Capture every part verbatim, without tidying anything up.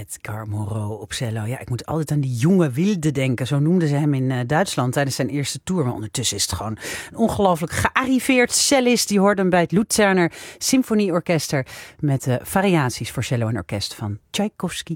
Edgar Moreau op cello. Ja, ik moet altijd aan die jonge wilde denken. Zo noemden ze hem in uh, Duitsland tijdens zijn eerste tour. Maar ondertussen is het gewoon een ongelooflijk gearriveerd cellist. Die hoorde hem bij het Luzerner Symfonieorkester met uh, variaties voor cello en orkest van Tchaikovsky.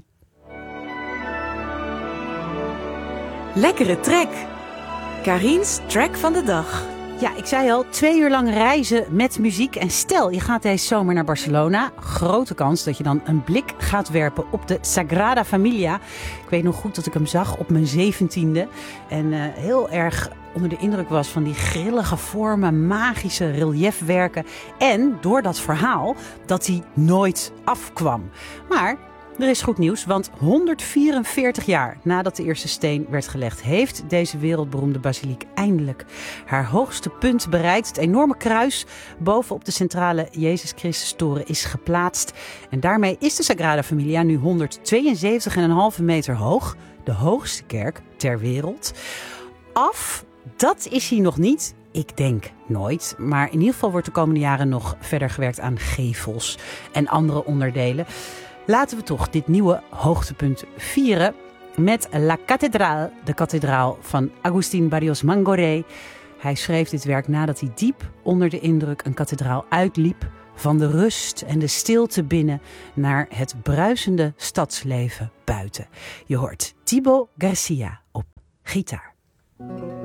Lekkere track. Karin's track van de dag. Ja, ik zei al, twee uur lang reizen met muziek. En stel, je gaat deze zomer naar Barcelona. Grote kans dat je dan een blik gaat werpen op de Sagrada Familia. Ik weet nog goed dat ik hem zag op mijn zeventiende. En uh, heel erg onder de indruk was van die grillige vormen, magische reliefwerken. En door dat verhaal dat hij nooit afkwam. Maar er is goed nieuws, want honderdvierenveertig jaar nadat de eerste steen werd gelegd, heeft deze wereldberoemde basiliek eindelijk haar hoogste punt bereikt. Het enorme kruis bovenop de centrale Jezus Christus toren is geplaatst. En daarmee is de Sagrada Familia nu honderdtweeënzeventig komma vijf meter hoog. De hoogste kerk ter wereld. Af, dat is hij nog niet. Ik denk nooit. Maar in ieder geval wordt de komende jaren nog verder gewerkt aan gevels en andere onderdelen. Laten we toch dit nieuwe hoogtepunt vieren met La Catedral, de kathedraal van Agustín Barrios Mangoré. Hij schreef dit werk nadat hij diep onder de indruk een kathedraal uitliep, van de rust en de stilte binnen naar het bruisende stadsleven buiten. Je hoort Thibaut Garcia op gitaar.